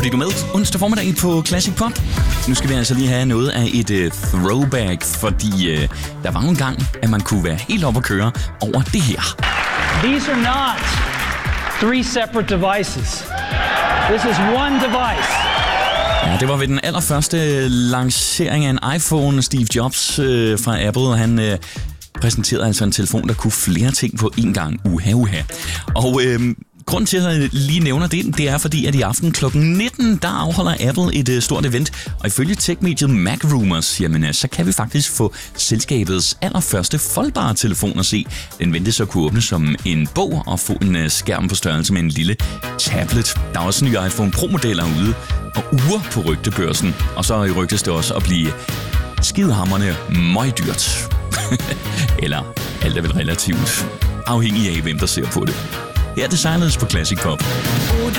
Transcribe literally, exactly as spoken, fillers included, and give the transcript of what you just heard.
fordi du er med onsdag formiddag på Classic Pop. Nu skal vi altså lige have noget af et uh, throwback, fordi uh, der var en gang, at man kunne være helt oppe at køre over det her. These are not three separate devices. This is one device. Ja, det var ved den allerførste lancering af en iPhone. Steve Jobs øh, fra Apple, han øh, præsenterede altså en telefon, der kunne flere ting på én gang. Uha, uha. Og øh, grunden til, at jeg lige nævner det, det er fordi, at i aften klokken nitten, der afholder Apple et øh, stort event. Og ifølge tech-mediet Mac Rumors, jamen, øh, så kan vi faktisk få selskabets allerførste foldbare telefon at se. Den ventes at kunne åbne som en bog og få en øh, skærm på størrelse med en lille tablet. Der er også nye iPhone Pro-modeller ude og uger på rygtebørsen. Og så rygtes det også at blive skidehamrende møgdyrt. Eller alt er vel relativt afhængig af, hvem der ser på det. Her er det Silence på Classic Pop.